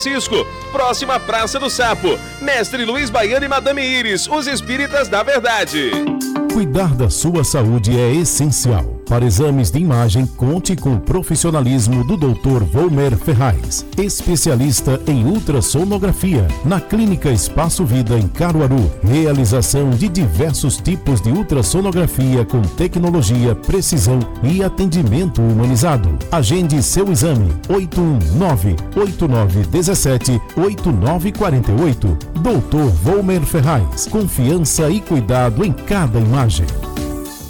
Francisco, próxima Praça do Sapo. Mestre Luiz Baiano e Madame Iris, os espíritas da verdade. Cuidar da sua saúde é essencial. Para exames de imagem, conte com o profissionalismo do Dr. Volmer Ferraz, especialista em ultrassonografia, na Clínica Espaço Vida em Caruaru. Realização de diversos tipos de ultrassonografia com tecnologia, precisão e atendimento humanizado. Agende seu exame 819-8917-8948. Dr. Volmer Ferraz, confiança e cuidado em cada imagem.